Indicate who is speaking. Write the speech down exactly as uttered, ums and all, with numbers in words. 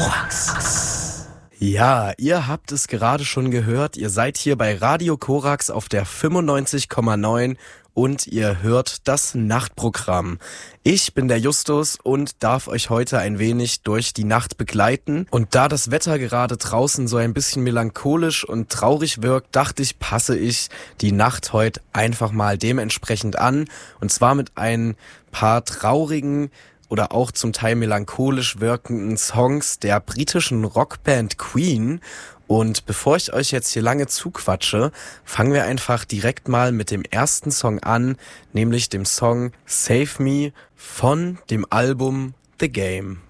Speaker 1: Korax. Ja, ihr habt es gerade schon gehört. Ihr seid hier bei Radio Korax auf der fünfundneunzig Komma neun und ihr hört das Nachtprogramm. Ich bin der Justus und darf euch heute ein wenig durch die Nacht begleiten. Und da das Wetter gerade draußen so ein bisschen melancholisch und traurig wirkt, dachte ich, passe ich die Nacht heute einfach mal dementsprechend an. Und zwar mit ein paar traurigen oder auch zum Teil melancholisch wirkenden Songs der britischen Rockband Queen. Und bevor ich euch jetzt hier lange zuquatsche, fangen wir einfach direkt mal mit dem ersten Song an, nämlich dem Song Save Me von dem Album The Game.